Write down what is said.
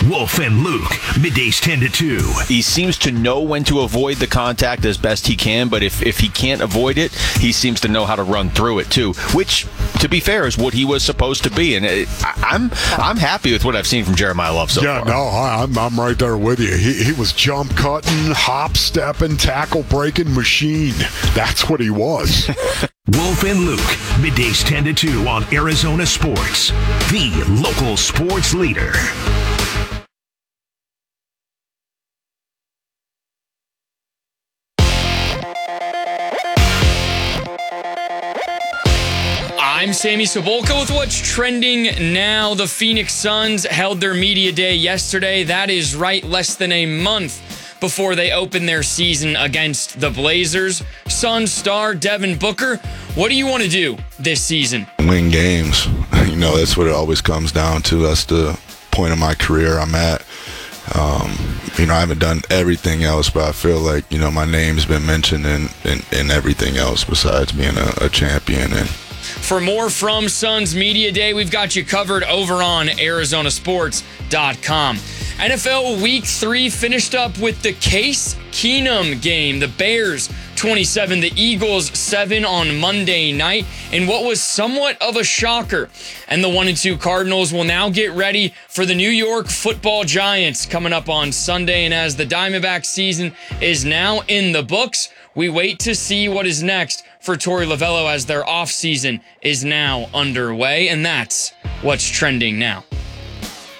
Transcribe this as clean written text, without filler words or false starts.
Wolf and Luke, middays 10 to 2. He seems to know when to avoid the contact as best he can, but if he can't avoid it, he seems to know how to run through it too, which, to be fair, is what he was supposed to be. And I'm happy with what I've seen from Jeremiah Love so far. Yeah, no, I'm right there with you. He was jump cutting, hop stepping, tackle breaking machine. That's what he was. Wolf and Luke, middays 10 to 2 on Arizona Sports, the local sports leader. I'm Sammy Sobolka with what's trending now. The Phoenix Suns held their media day yesterday. That is right, less than a month before they open their season against the Blazers. Suns star Devin Booker, what do you want to do this season? Win games. You know, that's what it always comes down to. That's the point of my career I'm at. I haven't done everything else, but I feel like, my name's been mentioned in everything else besides being a champion. And for more from Suns Media Day, we've got you covered over on ArizonaSports.com. NFL Week 3 finished up with the Case Keenum game. The Bears 27, the Eagles 7 on Monday night, in what was somewhat of a shocker. And the 1-2 Cardinals will now get ready for the New York Football Giants coming up on Sunday. And as the Diamondbacks season is now in the books, we wait to see what is next for Torey Lovello as their offseason is now underway. And that's what's trending now.